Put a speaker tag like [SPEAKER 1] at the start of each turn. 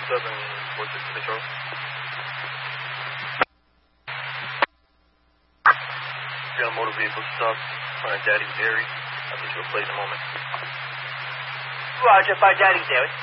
[SPEAKER 1] 746 Control. You're on a motor vehicle stop on a Daddy's Dairy. I'll get you a plate in a moment.
[SPEAKER 2] Roger, by Daddy's Dairy.